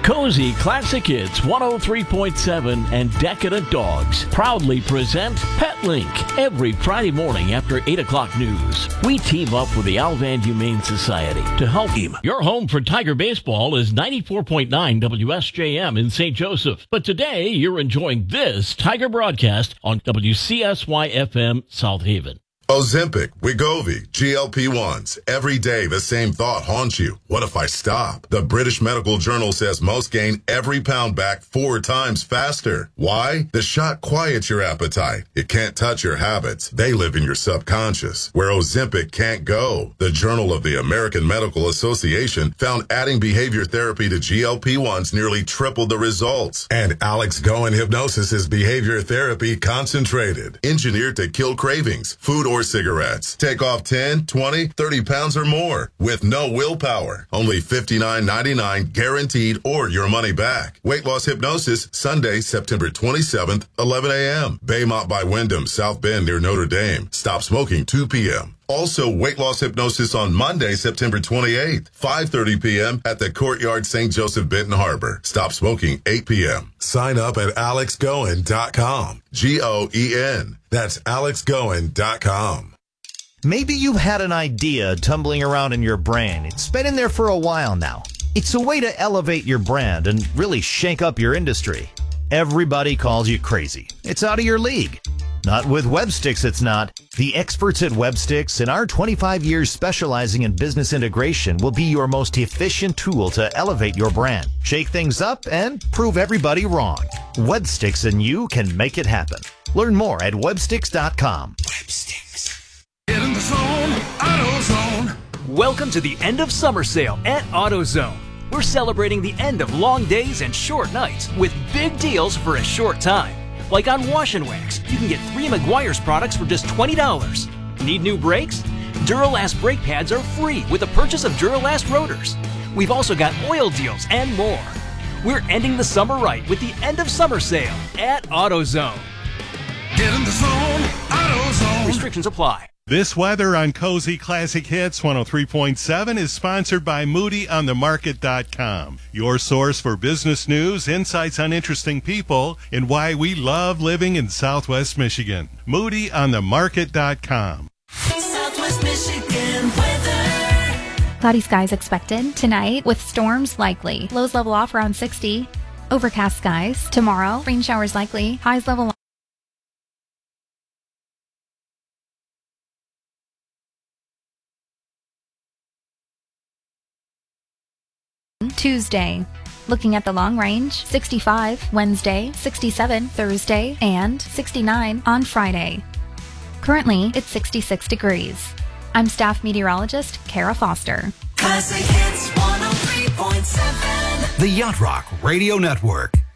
Cozy Classic Hits 103.7 and Decadent Dogs proudly present Pet Link every Friday morning after 8 o'clock news. We team up with the Alvan Humane Society to help him. Your home for Tiger Baseball is 94.9 WSJM in St. Joseph. But today, you're enjoying this Tiger broadcast on WCSY-FM South Haven. Ozempic, Wegovy, GLP-1s. Every day the same thought haunts you. What if I stop? The British Medical Journal says most gain every pound back 4 times faster. Why? The shot quiets your appetite. It can't touch your habits. They live in your subconscious, where Ozempic can't go. The Journal of the American Medical Association found adding behavior therapy to GLP-1s nearly tripled the results. And Alex Goen Hypnosis is behavior therapy concentrated, engineered to kill cravings, food or cigarettes. Take off 10, 20, 30 pounds or more with no willpower. Only $59.99 guaranteed or your money back. Weight Loss Hypnosis, Sunday, September 27th, 11 a.m. Baymont by Wyndham, South Bend near Notre Dame. Stop smoking 2 p.m. Also, Weight Loss Hypnosis on Monday, September 28th, 5:30 p.m. at the Courtyard St. Joseph Benton Harbor. Stop smoking 8 p.m. Sign up at alexgoen.com. Goen. That's alexgoen.com. Maybe you've had an idea tumbling around in your brain. It's been in there for a while now. It's a way to elevate your brand and really shake up your industry. Everybody calls you crazy. It's out of your league. Not with WebSticks, it's not. The experts at WebSticks and our 25 years specializing in business integration will be your most efficient tool to elevate your brand, shake things up, and prove everybody wrong. WebSticks and you can make it happen. Learn more at websticks.com. WebSticks. Get in the zone, AutoZone. Welcome to the end of summer sale at AutoZone. We're celebrating the end of long days and short nights with big deals for a short time. Like on Wash and Wax, you can get 3 Meguiar's products for just $20. Need new brakes? Duralast brake pads are free with the purchase of Duralast rotors. We've also got oil deals and more. We're ending the summer right with the end of summer sale at AutoZone. Get in the zone, AutoZone. Restrictions apply. This weather on Cozy Classic Hits 103.7 is sponsored by MoodyOnTheMarket.com, your source for business news, insights on interesting people, and why we love living in Southwest Michigan. MoodyOnTheMarket.com. Southwest Michigan weather. Cloudy skies expected tonight with storms likely. Lows level off around 60. Overcast skies tomorrow. Rain showers likely. Highs level Tuesday. Looking at the long range, 65 Wednesday, 67 Thursday, and 69 on Friday. Currently, it's 66 degrees. I'm staff meteorologist Kara Foster. Classic Hits 103.7. The Yacht Rock Radio Network.